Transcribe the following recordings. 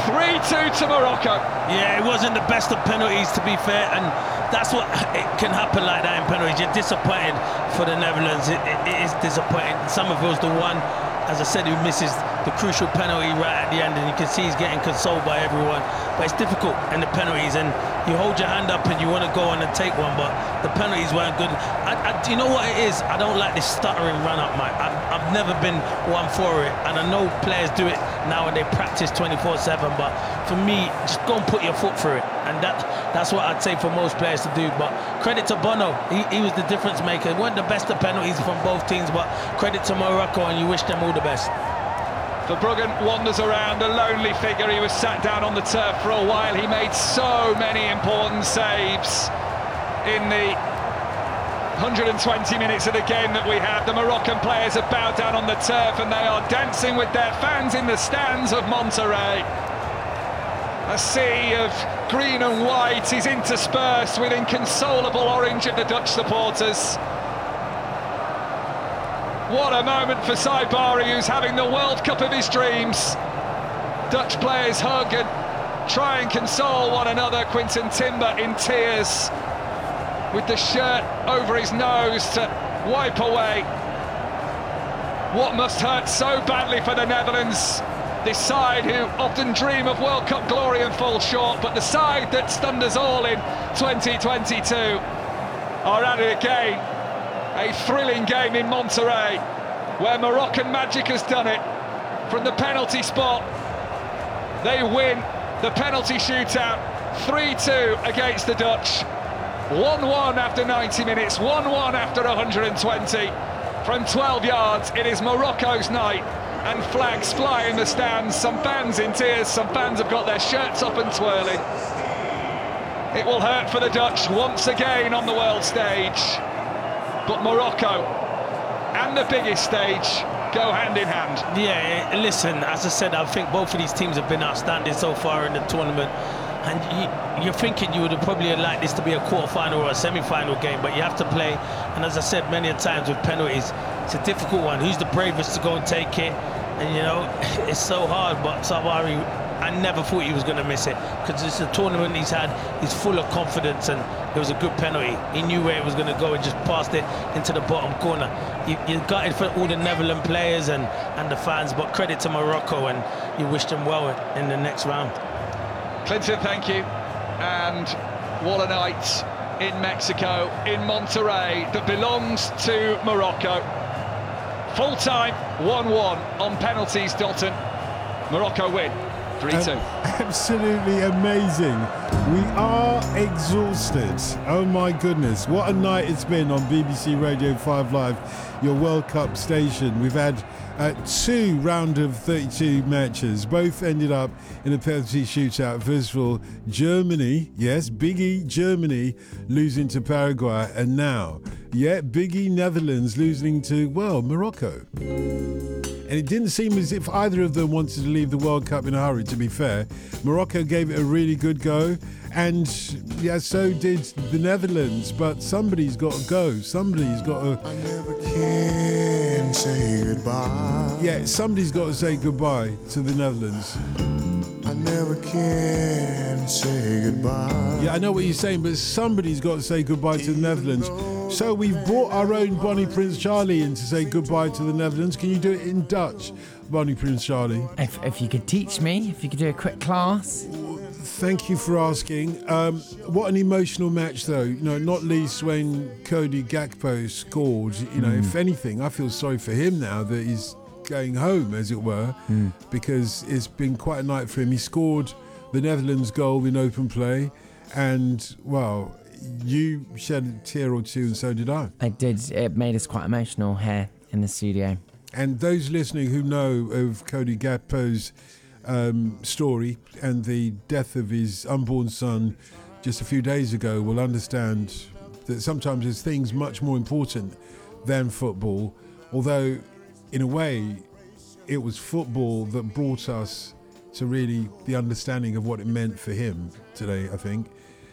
3-2 to Morocco. Yeah, it wasn't the best of penalties, to be fair, and that's what it can happen like that in penalties. You're disappointed for the Netherlands. It is disappointing. Summerville's the one, as I said, who misses the crucial penalty right at the end, and you can see he's getting consoled by everyone. But it's difficult in the penalties, and you hold your hand up and you want to go on and take one, but the penalties weren't good. You know what it is? I don't like this stuttering run-up, mate. I've never been one for it, and I know players do it now and they practice 24/7, but for me, just go and put your foot through it, and that's what I'd say for most players to do. But credit to Bono, he was the difference maker. It weren't the best of penalties from both teams, but credit to Morocco, and you wish them all the best. Verbruggen wanders around, a lonely figure. He was sat down on the turf for a while. He made so many important saves in the 120 minutes of the game that we had. The Moroccan players are bowed down on the turf and they are dancing with their fans in the stands of Monterrey. A sea of green and white is interspersed with inconsolable orange of the Dutch supporters. What a moment for Saibari, who's having the World Cup of his dreams. Dutch players hug and try and console one another. Quinten Timber in tears, with the shirt over his nose to wipe away what must hurt so badly for the Netherlands. This side who often dream of World Cup glory and fall short, but the side that stunned us all in 2022 are at it again. A thrilling game in Monterrey, where Moroccan magic has done it. From the penalty spot, they win the penalty shootout, 3-2 against the Dutch. 1-1 after 90 minutes, 1-1 after 120. From 12 yards, it is Morocco's night, and flags fly in the stands. Some fans in tears, some fans have got their shirts up and twirling. It will hurt for the Dutch once again on the world stage. But Morocco and the biggest stage go hand in hand. Yeah, listen, as I said, I think both of these teams have been outstanding so far in the tournament. And you're thinking you would have probably liked this to be a quarter-final or a semi-final game, but you have to play. And as I said many times with penalties, it's a difficult one. Who's the bravest to go and take it? And, you know, it's so hard, but Saibari, I never thought he was going to miss it, because it's a tournament he's full of confidence, and it was a good penalty. He knew where it was going to go and just passed it into the bottom corner. You got it for all the Netherlands players and the fans, but credit to Morocco, and you wish them well in the next round. Clinton, thank you. And what a night in Mexico, in Monterrey, that belongs to Morocco. Full-time, 1-1 on penalties, Dalton. Morocco win, 3-2. Absolutely amazing. We are exhausted. Oh my goodness, what a night it's been on BBC Radio 5 Live, your World Cup station. We've had 2 round of 32 matches. Both ended up in a penalty shootout. First of all, Germany, yes, Biggie Germany losing to Paraguay, and now, Biggie Netherlands losing to, well, Morocco. And it didn't seem as if either of them wanted to leave the World Cup in a hurry, to be fair. Morocco gave it a really good go, and so did the Netherlands, but somebody's got to go. Somebody's got to... I never can say goodbye. Yeah, somebody's got to say goodbye to the Netherlands. I never can say goodbye. Yeah, I know what you're saying, but somebody's got to say goodbye to the Netherlands. So we've brought our own Bonnie Prince Charlie in to say goodbye to the Netherlands. Can you do it in Dutch, Bonnie Prince Charlie? If you could teach me, if you could do a quick class. Thank you for asking. What an emotional match, though. You know, not least when Cody Gakpo scored. You know, if anything, I feel sorry for him now that he's going home, as it were, because it's been quite a night for him. He scored the Netherlands goal in open play, and, well, you shed a tear or two, and so did I. I did. It made us quite emotional here in the studio. And those listening who know of Cody Gakpo's story and the death of his unborn son just a few days ago will understand that sometimes there's things much more important than football, although in a way it was football that brought us to really the understanding of what it meant for him today, I think.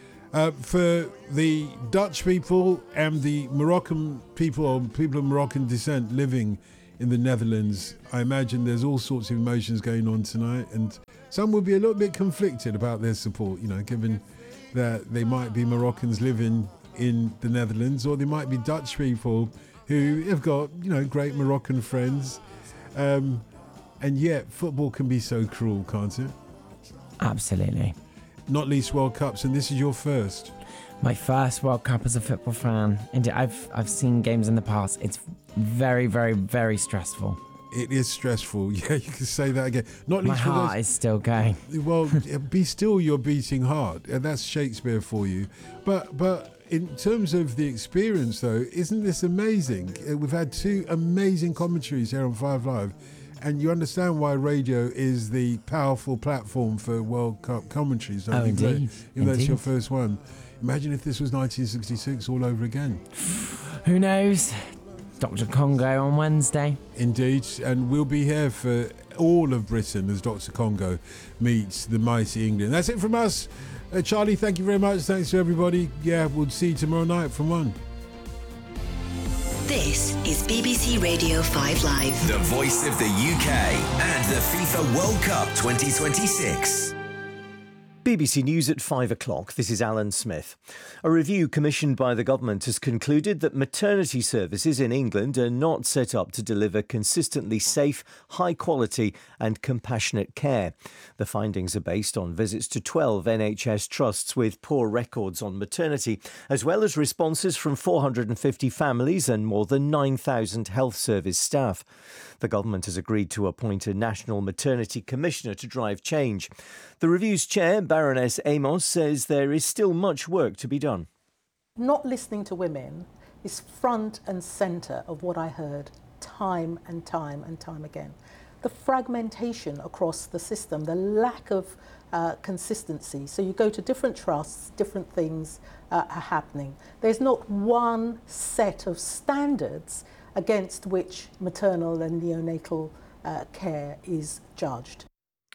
For the Dutch people and the Moroccan people, or people of Moroccan descent living in the Netherlands. I imagine there's all sorts of emotions going on tonight, and some will be a little bit conflicted about their support, given that they might be Moroccans living in the Netherlands, or they might be Dutch people who have got, great Moroccan friends. And yet football can be so cruel, can't it? Absolutely. Not least World Cups, and this is your first. My first World Cup as a football fan. Indeed, I've seen games in the past. It's very, very, very stressful. It is stressful. Yeah, you can say that again. Not My least for heart those, is still going. Well, be still your beating heart. And that's Shakespeare for you. But in terms of the experience, though, isn't this amazing? We've had two amazing commentaries here on 5 Live. And you understand why radio is the powerful platform for World Cup commentaries. Don't you? Indeed. Even though it's your first one. Imagine if this was 1966 all over again. Who knows? Dr. Congo on Wednesday. Indeed, and we'll be here for all of Britain as Dr. Congo meets the mighty England. That's it from us. Charlie, thank you very much. Thanks to everybody. Yeah, we'll see you tomorrow night from 1. This is BBC Radio 5 Live. The voice of the UK and the FIFA World Cup 2026. BBC News at 5 o'clock. This is Alan Smith. A review commissioned by the government has concluded that maternity services in England are not set up to deliver consistently safe, high quality and compassionate care. The findings are based on visits to 12 NHS trusts with poor records on maternity, as well as responses from 450 families and more than 9,000 health service staff. The government has agreed to appoint a National Maternity Commissioner to drive change. The review's chair, Baroness Amos, says there is still much work to be done. Not listening to women is front and centre of what I heard time and time and time again. The fragmentation across the system, the lack of consistency. So you go to different trusts, different things are happening. There's not one set of standards against which maternal and neonatal care is judged.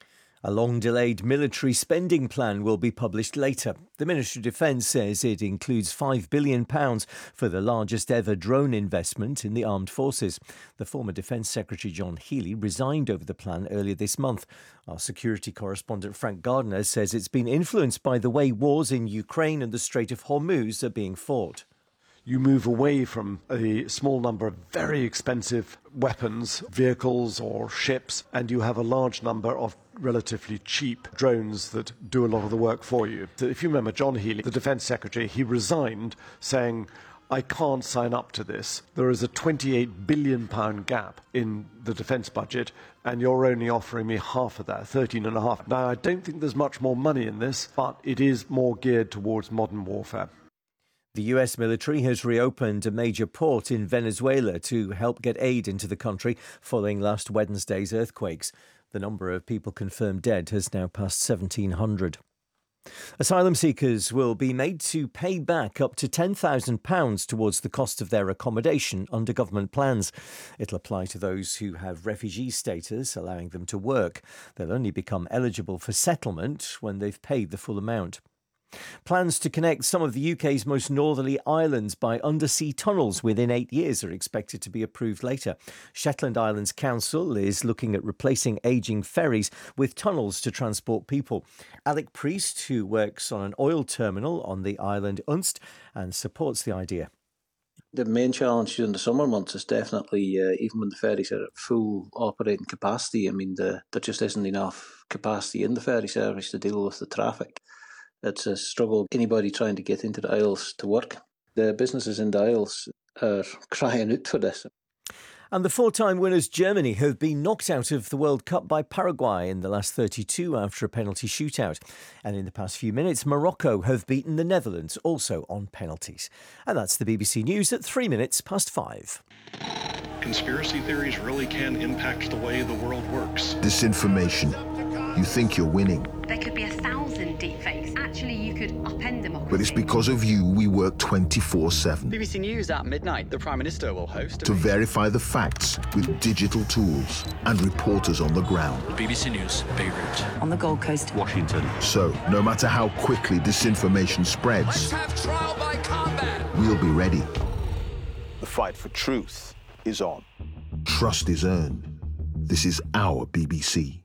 A long-delayed military spending plan will be published later. The Ministry of Defence says it includes £5 billion for the largest ever drone investment in the armed forces. The former Defence Secretary John Healey resigned over the plan earlier this month. Our security correspondent Frank Gardner says it's been influenced by the way wars in Ukraine and the Strait of Hormuz are being fought. You move away from a small number of very expensive weapons, vehicles or ships, and you have a large number of relatively cheap drones that do a lot of the work for you. So if you remember John Healey, the Defence Secretary, he resigned saying, I can't sign up to this. There is a £28 billion gap in the defence budget, and you're only offering me half of that, 13.5. Now, I don't think there's much more money in this, but it is more geared towards modern warfare. The US military has reopened a major port in Venezuela to help get aid into the country following last Wednesday's earthquakes. The number of people confirmed dead has now passed 1,700. Asylum seekers will be made to pay back up to £10,000 towards the cost of their accommodation under government plans. It'll apply to those who have refugee status, allowing them to work. They'll only become eligible for settlement when they've paid the full amount. Plans to connect some of the UK's most northerly islands by undersea tunnels within 8 years are expected to be approved later. Shetland Islands Council is looking at replacing ageing ferries with tunnels to transport people. Alec Priest, who works on an oil terminal on the island Unst and supports the idea. The main challenge during the summer months is definitely, even when the ferries are at full operating capacity, there just isn't enough capacity in the ferry service to deal with the traffic. It's a struggle. Anybody trying to get into the Isles to work, the businesses in the Isles are crying out for this. And the four-time winners Germany have been knocked out of the World Cup by Paraguay in the last 32 after a penalty shootout. And in the past few minutes, Morocco have beaten the Netherlands, also on penalties. And that's the BBC News at 3 minutes past 5. Conspiracy theories really can impact the way the world works. Disinformation. You think you're winning. There could be 1,000 deepfakes. Actually, you could upend democracy. But it's because of you we work 24/7. BBC News at midnight. The Prime Minister will host to verify the facts with digital tools and reporters on the ground. BBC News, Beirut. On the Gold Coast. Washington. So, no matter how quickly disinformation spreads, Let's have trial by combat. We'll be ready. The fight for truth is on. Trust is earned. This is our BBC.